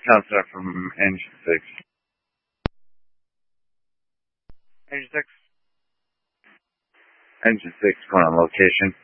Contact from Engine 6. Engine 6. Engine 6, going on location.